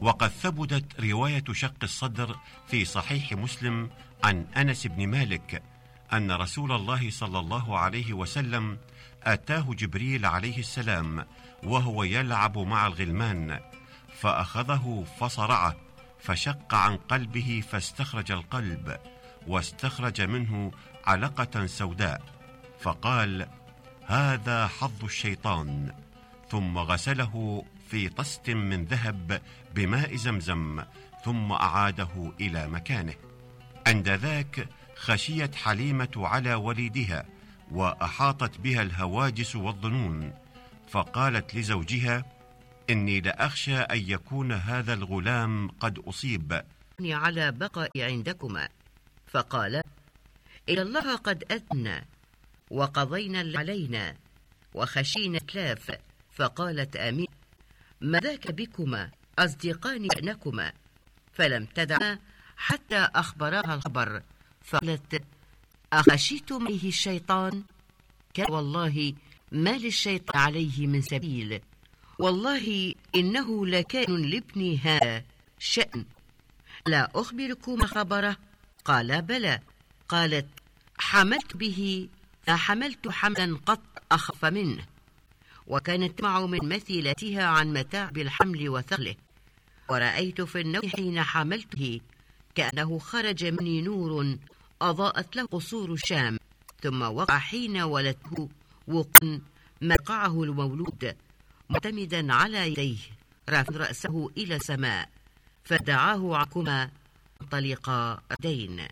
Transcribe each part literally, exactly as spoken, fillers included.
وقد ثبتت رواية شق الصدر في صحيح مسلم عن أنس بن مالك أن رسول الله صلى الله عليه وسلم أتاه جبريل عليه السلام وهو يلعب مع الغلمان، فأخذه فصرعه فشق عن قلبه فاستخرج القلب، واستخرج منه علقة سوداء، فقال: هذا حظ الشيطان، ثم غسله في طست من ذهب بماء زمزم، ثم أعاده إلى مكانه. عند ذاك خشيت حليمة على وليدها، وأحاطت بها الهواجس والظنون، فقالت لزوجها: إني لأخشى أن يكون هذا الغلام قد أصيب على بقاء عندكما. فقال: إن الله قد أذن وقضينا علينا وخشينا التلاف. فقالت آمين: ما ذاك بكما أصدقان بأنكما. فلم تدعا حتى أخبرها الخبر، فقالت: أخشيتم عليه الشيطان؟ كان والله ما للشيطان عليه من سبيل، والله إنه لكائن لابني هذا شأن. لا أخبركم خبره؟ قال: بلى. قالت: حملت به فحملت حملا قط أخف منه، وكانت معه من مثيلتها عن متاعب الحمل وثقله، ورأيت في النوم حين حملته كأنه خرج مني نور أضاءت له قصور الشام، ثم وقع حين ولدته وقع مرقعه المولود معتمدا على يديه رافعا رأسه إلى السماء، فدعاه عنكما طليقا دين.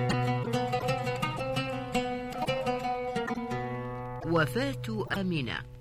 وفاة آمنة.